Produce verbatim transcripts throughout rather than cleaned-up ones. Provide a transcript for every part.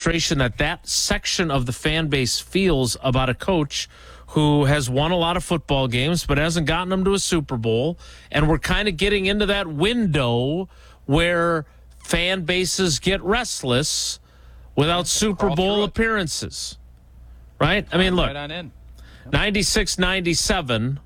frustration that that section of the fan base feels about a coach who has won a lot of football games but hasn't gotten them to a Super Bowl. And we're kind of getting into that window where fan bases get restless without Super Bowl appearances. Right? I mean, look, right on in. ninety-six ninety-seven,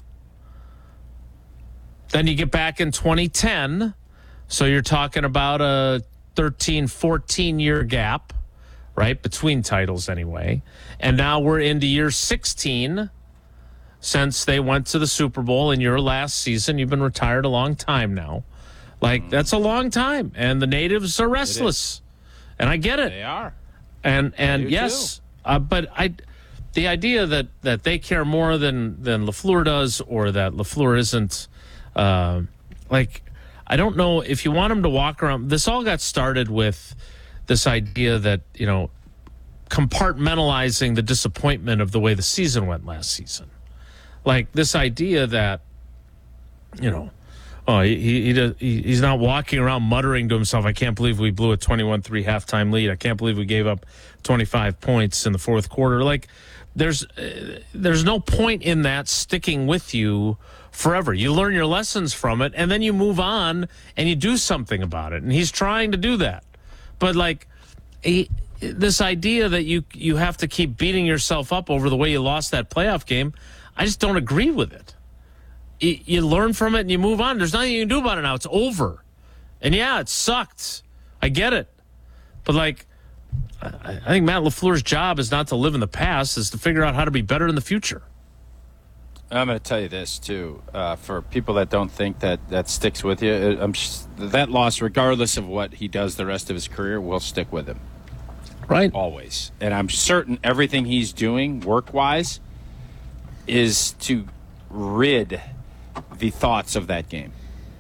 then you get back in twenty ten, so you're talking about a thirteen, fourteen-year gap, right, between titles anyway. And now we're into year sixteen since they went to the Super Bowl in your last season. You've been retired a long time now. Like, that's a long time, and the natives are restless, and I get it. They are. And, and yes, uh, but I... The idea that, that they care more than, than LaFleur does, or that LaFleur isn't, uh, like, I don't know if you want him to walk around. This all got started with this idea that, you know, compartmentalizing the disappointment of the way the season went last season. Like, this idea that, you know, oh, he, he, he he's not walking around muttering to himself, I can't believe we blew a twenty-one three halftime lead. I can't believe we gave up twenty-five points in the fourth quarter. Like, There's uh, there's no point in that sticking with you forever. You learn your lessons from it, and then you move on and you do something about it. And he's trying to do that. But, like, he, this idea that you, you have to keep beating yourself up over the way you lost that playoff game, I just don't agree with it. You, you learn from it and you move on. There's nothing you can do about it now. It's over. And, yeah, it sucked. I get it. But, like, I think Matt LaFleur's job is not to live in the past, is to figure out how to be better in the future. I'm going to tell you this, too. Uh, for people that don't think that that sticks with you, I'm just, that loss, regardless of what he does the rest of his career, will stick with him. Right. Always. And I'm certain everything he's doing work-wise is to rid the thoughts of that game.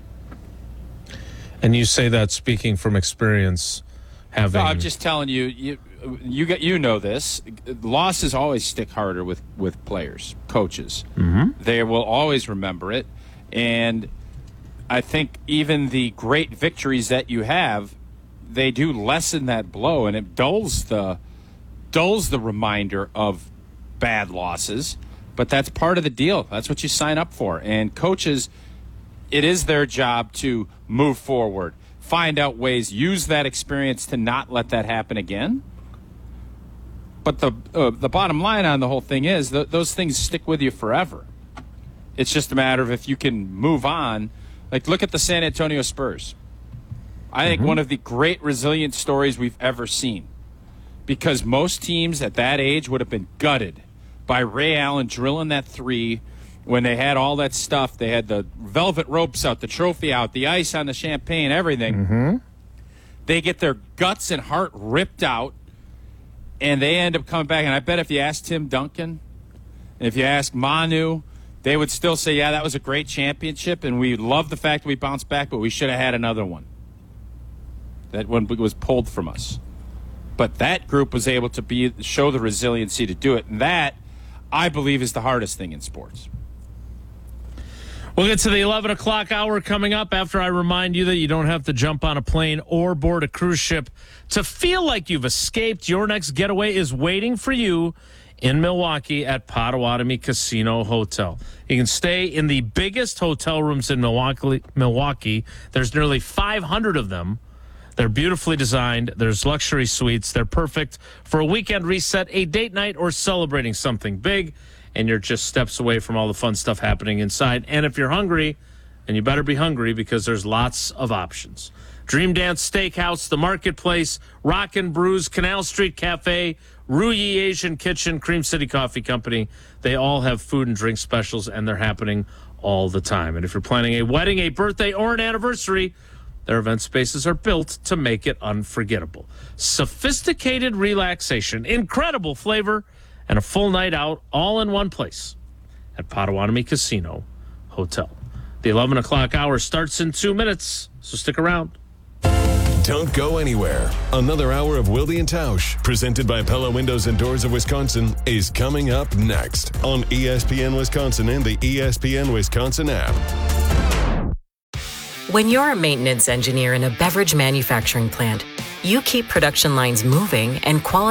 And you say that speaking from experience. Having... No, I'm just telling you, you you get you know this. Losses always stick harder with, with players, coaches. Mm-hmm. They will always remember it. And I think even the great victories that you have, they do lessen that blow, and it dulls the dulls the reminder of bad losses. But that's part of the deal. That's what you sign up for. And coaches, it is their job to move forward, find out ways, use that experience to not let that happen again. But the uh, the bottom line on the whole thing is th- those things stick with you forever. It's just a matter of if you can move on. Like, look at the San Antonio Spurs. I think mm-hmm. one of the great resilient stories we've ever seen, because most teams at that age would have been gutted by Ray Allen drilling that three when they had all that stuff. They had the velvet ropes out, the trophy out, the ice on the champagne, everything. Mm-hmm. They get their guts and heart ripped out, and they end up coming back. And I bet if you asked Tim Duncan, and if you asked Manu, they would still say, yeah, that was a great championship, and we love the fact that we bounced back, but we should have had another one. That one was pulled from us. But that group was able to be show the resiliency to do it, and that, I believe, is the hardest thing in sports. We'll get to the eleven o'clock hour coming up after I remind you that you don't have to jump on a plane or board a cruise ship to feel like you've escaped. Your next getaway is waiting for you in Milwaukee at Potawatomi Casino Hotel. You can stay in the biggest hotel rooms in Milwaukee. Milwaukee. There's nearly five hundred of them. They're beautifully designed. There's luxury suites. They're perfect for a weekend reset, a date night, or celebrating something big. And you're just steps away from all the fun stuff happening inside. And if you're hungry, and you better be hungry because there's lots of options. Dream Dance Steakhouse, The Marketplace, Rockin' Brews, Canal Street Cafe, Ruyi Asian Kitchen, Cream City Coffee Company. They all have food and drink specials, and they're happening all the time. And if you're planning a wedding, a birthday, or an anniversary, their event spaces are built to make it unforgettable. Sophisticated relaxation, incredible flavor, and a full night out all in one place at Potawatomi Casino Hotel. The eleven o'clock hour starts in two minutes, so stick around. Don't go anywhere. Another hour of Wilde and Tausch, presented by Pella Windows and Doors of Wisconsin, is coming up next on E S P N Wisconsin and the E S P N Wisconsin app. When you're a maintenance engineer in a beverage manufacturing plant, you keep production lines moving and quality